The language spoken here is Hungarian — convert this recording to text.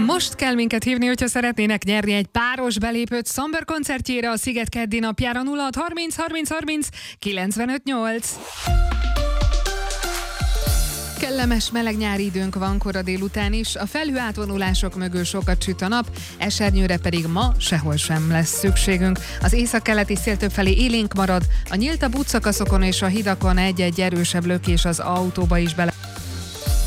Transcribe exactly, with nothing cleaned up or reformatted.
Most kell minket hívni, hogyha szeretnének nyerni egy páros belépőt Szamber koncertjére a Sziget keddi napjára. Nulla hat harminc harminc harminc kilencvenöt nyolc. Kellemes meleg nyári időnk van kora délután is, a felhő átvonulások mögül sokat süt a nap, esernyőre pedig ma sehol sem lesz szükségünk. Az északkeleti szél többfelé élénk marad, a nyíltabb útszakaszokon és a hidakon egy-egy erősebb lökés az autóba is bele...